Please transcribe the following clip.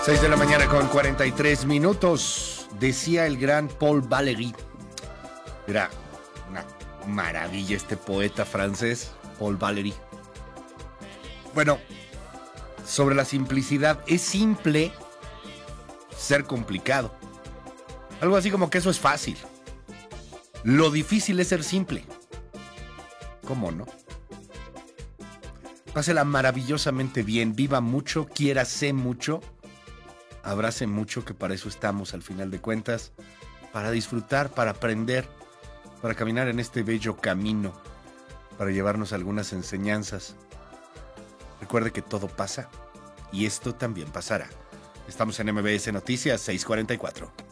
6 de la mañana con 43 minutos. Decía el gran Paul Valéry. Era una maravilla este poeta francés, Paul Valéry. Bueno, sobre la simplicidad. Es simple ser complicado. Algo así como que eso es fácil. Lo difícil es ser simple. ¿Cómo no? Pásela maravillosamente bien. Viva mucho, quiérase mucho. Abrace mucho, que para eso estamos al final de cuentas, para disfrutar, para aprender, para caminar en este bello camino, para llevarnos algunas enseñanzas. Recuerde que todo pasa y esto también pasará. Estamos en MBS Noticias 644.